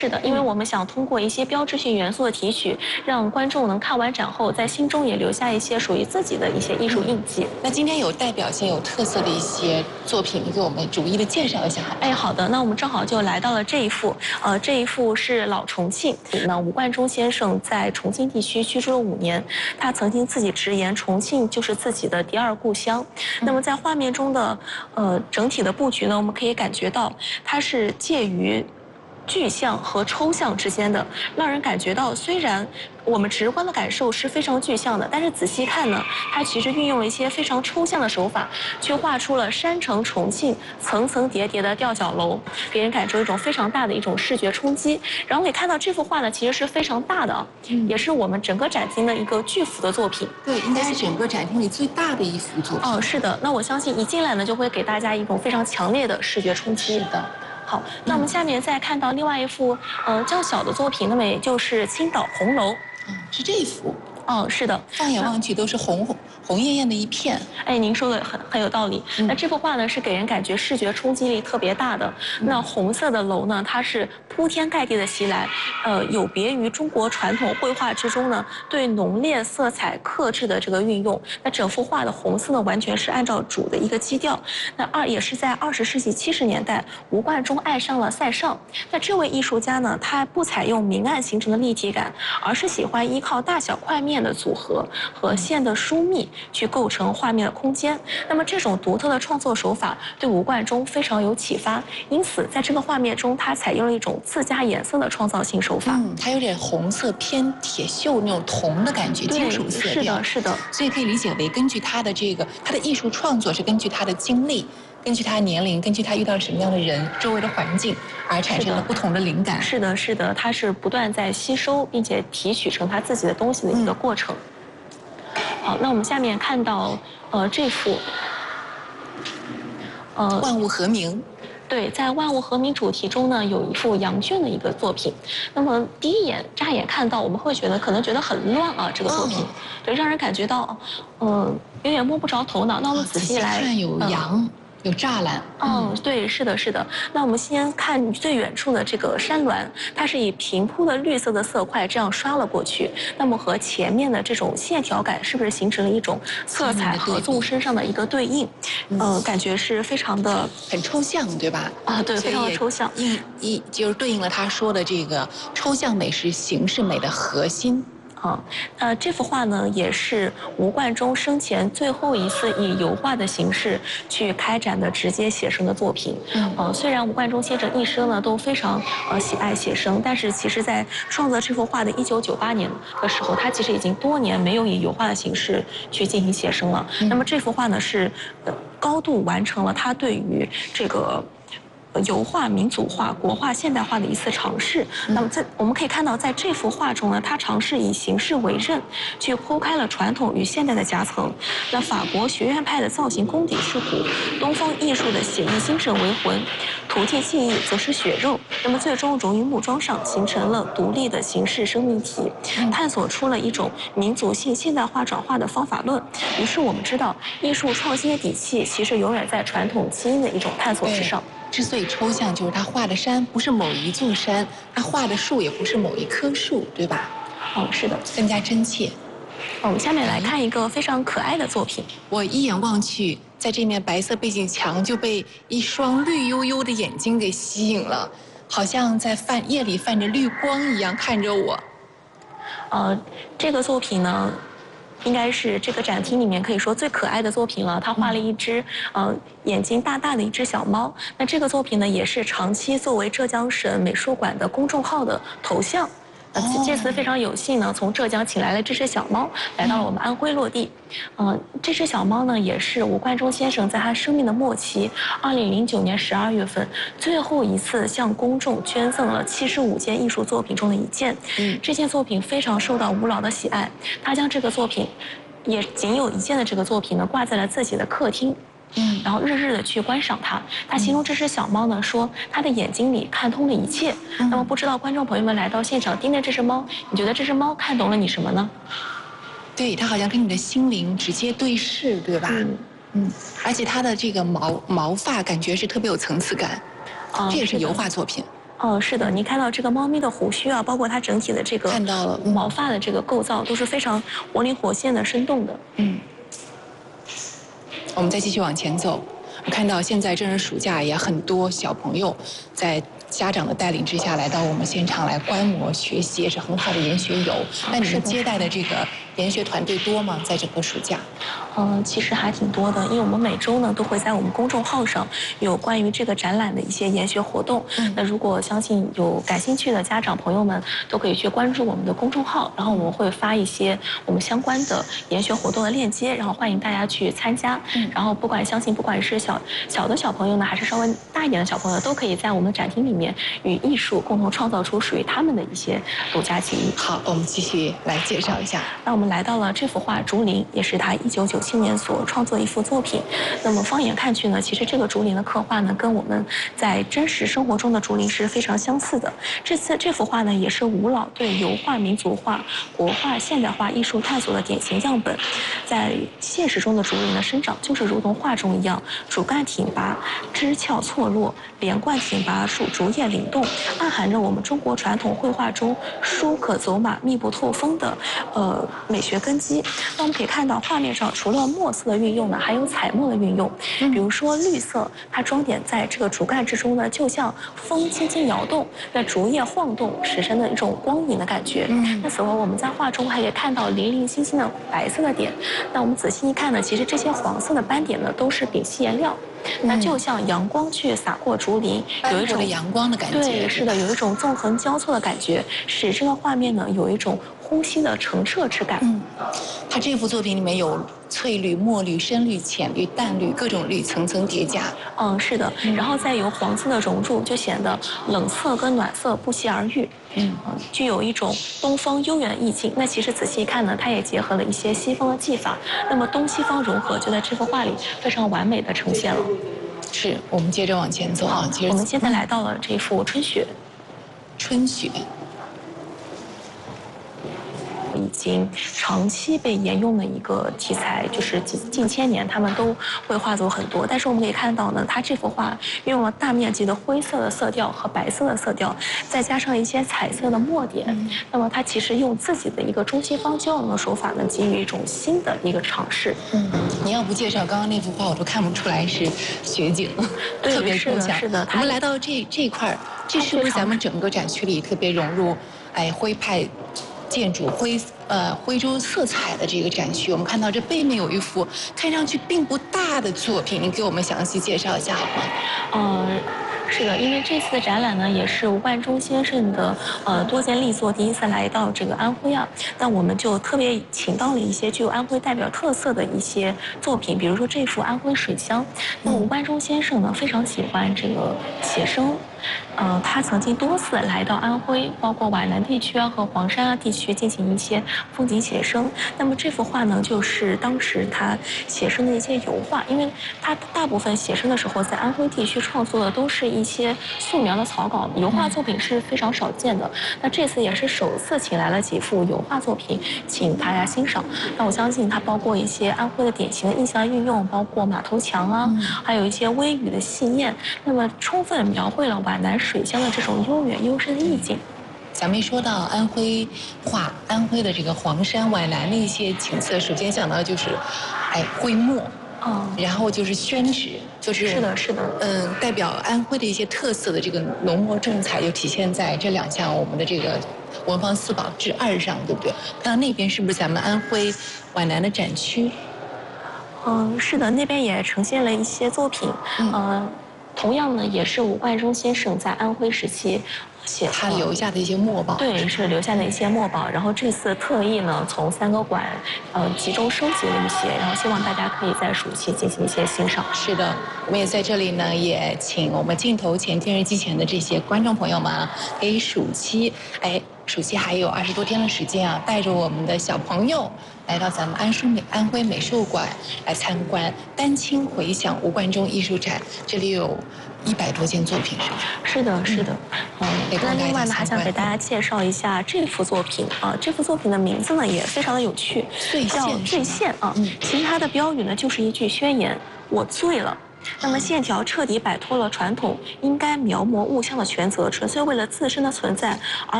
是的，因为我们想通过一些标志性元素的提取，让观众能看完展后，在心中也留下一些属于自己的一些艺术印记。 那今天有代表性、有特色的一些作品，你给我们逐一的介绍一下好吗？ 哎，好的，那我们正好就来到了这一幅，这一幅是老重庆。那吴冠中先生在重庆地区居住了5年，他曾经自己直言，重庆就是自己的第2故乡。那么在画面中的整体的布局呢，我们可以感觉到它是介于具象和抽象之间的，让人感觉到虽然我们直观的感受是非常具象的，但是仔细看呢，它其实运用了一些非常抽象的手法，去画出了山城重庆层层叠叠的吊脚楼，给人感受一种非常大的一种视觉冲击。然后可以看到这幅画呢，其实是非常大的，也是我们整个展厅的一个巨幅的作品。 对，应该是整个展厅里最大的一幅作品。 是的。那我相信一进来呢，就会给大家一种非常强烈的视觉冲击。 是的。 好，那我们下面再看到另外一幅较小的作品，那么也就是青岛红楼。 是这一幅。 是的， 放眼望去都是红艳艳的一片。 哎，您说的很有道理。那这幅画呢，是给人感觉视觉冲击力特别大的。那红色的楼呢，它是铺天盖地的袭来，有别于中国传统绘画之中呢对浓烈色彩克制的这个运用。那整幅画的红色呢，完全是按照主的一个基调。那也是在20世纪70年代，吴冠中爱上了塞尚。那这位艺术家呢，他不采用明暗形成的立体感，而是喜欢依靠大小块面的组合和线的疏密去构成画面的空间。那么这种独特的创作手法对吴冠中非常有启发，因此在这个画面中，他采用了一种自家颜色的创造性手法。 它有点红色偏铁锈那种铜的感觉，金属色调。 是的，是的。 所以可以理解为，根据他的艺术创作是根据他的经历，根据他年龄，根据他遇到什么样的人，周围的环境而产生了不同的灵感。 是的，是的，他是不断在吸收并且提取成他自己的东西的一个过程。好，那我们下面看到这幅万物和鸣。 对，在万物和鸣主题中呢，有一幅杨俊的一个作品。那么第一眼乍眼看到，我们会可能觉得很乱啊，这个作品，对，让人感觉到有点摸不着头脑。那我们仔细来看，有羊。有栅栏。 对，是的，是的。那我们先看最远处的这个山峦，它是以平铺的绿色的色块这样刷了过去。那么和前面的这种线条感，是不是形成了一种色彩和纵深上的一个对应？感觉是非常的很抽象，对吧？ 对，非常的抽象。 就是对应了他说的这个抽象美是形式美的核心。 这幅画呢，也是吴冠中生前最后一次以油画的形式去开展的直接写生的作品。虽然吴冠中先生一生呢都非常喜爱写生，但是其实在创作这幅画的1998年的时候，他其实已经多年没有以油画的形式去进行写生了。那么这幅画呢是高度完成了他对于这个油画、民族画、国画、现代化的一次尝试。那么我们可以看到，在这幅画中呢，他尝试以形式为刃，去剖开了传统与现代的夹层。那法国学院派的造型功底是骨，东方艺术的写意精神为魂，图迹技艺则是血肉。那么最终融于木桩上，形成了独立的形式生命体，探索出了一种民族性现代化转化的方法论。于是我们知道，艺术创新的底气其实永远在传统基因的一种探索之上。 之所以抽象，就是他画的山不是某一座山，他画的树也不是某一棵树，对吧？ 是的， 更加真切。 我们下面来看一个非常可爱的作品。 我一眼望去，在这面白色背景墙就被一双绿油油的眼睛给吸引了，好像在夜里泛着绿光一样看着我。 这个作品呢，应该是这个展厅里面可以说最可爱的作品了。他画了一只眼睛大大的一只小猫。那这个作品呢，也是长期作为浙江省美术馆的公众号的头像。这次非常有幸呢，从浙江请来了这只小猫，来到了我们安徽落地。这只小猫呢，也是吴冠中先生在他生命的末期，2009年12月份最后一次向公众捐赠了75件艺术作品中的一件。这件作品非常受到吴老的喜爱，他将这个作品，也仅有一件的这个作品呢，挂在了自己的客厅。然后日日的去观赏它。他形容这只小猫呢，说它的眼睛里看通了一切。那么不知道观众朋友们来到现场盯着这只猫，你觉得这只猫看懂了你什么呢？ 对，它好像跟你的心灵直接对视，对吧？而且它的这个毛发感觉是特别有层次感。这也是油画作品。 是的，你看到这个猫咪的胡须啊，包括它整体的这个看到了毛发的这个构造，都是非常活灵活现的、生动的。 我们再继续往前走，我看到现在正是暑假，也很多小朋友在家长的带领之下来到我们现场来观摩学习，也是很好的研学游。那你们接待的这个研学团队多吗？在整个暑假？ 其实还挺多的，因为我们每周呢都会在我们公众号上有关于这个展览的一些研学活动。那如果相信有感兴趣的家长朋友们，都可以去关注我们的公众号，然后我们会发一些我们相关的研学活动的链接，然后欢迎大家去参加。然后不管是小的小朋友呢，还是稍微大一点的小朋友，都可以在我们展厅里面与艺术共同创造出属于他们的一些独家记忆。 好，我们继续来介绍一下。 那我们来到了这幅画《竹林》，也是他1997年所创作的一幅作品。那么放眼看去呢，其实这个竹林的刻画呢，跟我们在真实生活中的竹林是非常相似的。这幅画呢，也是吴老对油画、民族画、国画、现代化艺术探索的典型样本。在现实中的竹林的生长，就是如同画中一样，主干挺拔，枝鞘错落，连贯挺拔，竹叶灵动，暗含着我们中国传统绘画中疏可走马、密不透风的美学根基。那我们可以看到画面上，除了墨色的运用呢，还有彩墨的运用。比如说绿色，它装点在这个竹竿之中呢，就像风轻轻摇动，那竹叶晃动，使生的一种光影的感觉。那此外，我们在画中还可以看到零零星星的白色的点。那我们仔细一看呢，其实这些黄色的斑点呢，都是丙烯颜料。那就像阳光去洒过竹林，有一种阳光的感觉。 对，是的，有一种纵横交错的感觉，使这个画面呢有一种呼吸的澄澈之感。 它这幅作品里面有翠绿、墨绿、深绿、浅绿、淡绿，各种绿层层叠加。 是的，然后再由黄色的融入，就显得冷色跟暖色不期而遇。具有一种东方悠远的意境。那其实仔细一看呢，它也结合了一些西方的技法，那么东西方融合就在这幅画里非常完美的呈现了。 是我们接着往前走啊， 我们现在来到了这幅春雪。 春雪已经长期被沿用的一个题材，就是近千年他们都会画作很多。但是我们可以看到呢，它这幅画运用了大面积的灰色的色调和白色的色调，再加上一些彩色的墨点。那么它其实用自己的一个中西方交融的手法呢，给予一种新的一个尝试。 你要不介绍刚刚那幅画，我都看不出来是雪景，特别抽象。 是的。 我们来到这一块，这是不是咱们整个展区里特别融入徽派建筑徽州色彩的这个展区？我们看到这背面有一幅看上去并不大的作品，您给我们详细介绍一下好吗？ 是的，因为这次的展览呢，也是吴冠中先生的多件力作第一次来到这个安徽啊。那我们就特别请到了一些具有安徽代表特色的一些作品，比如说这幅安徽水乡。那吴冠中先生呢，非常喜欢这个写生。他曾经多次来到安徽，包括皖南地区啊和黄山啊地区进行一些风景写生。那么这幅画呢，就是当时他写生的一些油画，因为他大部分写生的时候在安徽地区创作的都是一些素描的草稿，油画作品是非常少见的。那这次也是首次请来了几幅油画作品，请大家欣赏。那我相信它包括一些安徽的典型的意象运用，包括马头墙啊，还有一些微雨的细念，那么充分描绘了皖南水乡的这种悠远幽深的意境。 咱们一说到安徽画，安徽的这个黄山、皖南的一些景色，首先想到的就是徽墨。然后就是宣纸，就是是的， 代表安徽的一些特色的这个浓墨重彩，就体现在这两项我们的这个文房四宝之二上，对不对？看到那边是不是咱们安徽皖南的展区？ 是的，那边也呈现了一些作品。同样呢，也是吴冠中先生在安徽时期他留下的一些墨宝， 对，是留下的一些墨宝。然后这次特意呢，从3个馆集中收集了一些，然后希望大家可以在暑期进行一些欣赏。 是的，我们也在这里呢，也请我们镜头前、电视机前的这些观众朋友们啊，给暑期还有20多天的时间啊，带着我们的小朋友来到咱们安徽美术馆来参观丹青回响吴冠中艺术展，这里有100多件作品，是的。那另外呢，还想给大家介绍一下这幅作品啊。这幅作品的名字呢也非常的有趣，叫《醉县》啊。其实它的标语呢就是一句宣言：我醉了。 那么线条彻底摆脱了传统应该描摹物象的权责，纯粹为了自身的存在而